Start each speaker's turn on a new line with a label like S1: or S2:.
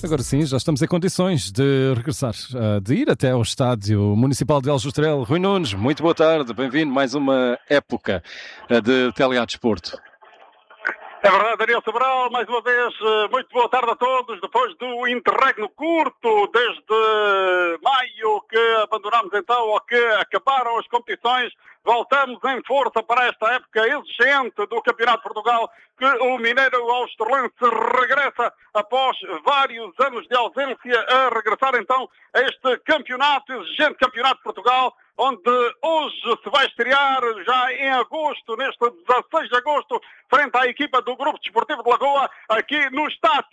S1: Agora sim, já estamos em condições de regressar, de ir até ao Estádio Municipal de Aljustrel. Rui Nunes, muito boa tarde, bem-vindo a mais uma época de Teleá Desporto.
S2: É verdade, Daniel Sobral, mais uma vez, muito boa tarde a todos. Depois do interregno curto, desde maio que abandonámos então, ou que acabaram as competições, voltamos em força para esta época exigente do Campeonato de Portugal, que o Mineiro Austerlense regressa após vários anos de ausência, a regressar então a este campeonato, exigente Campeonato de Portugal, onde hoje se vai estrear já em agosto, neste 16 de agosto, frente à equipa do Grupo Desportivo de Lagoa, aqui no Estádio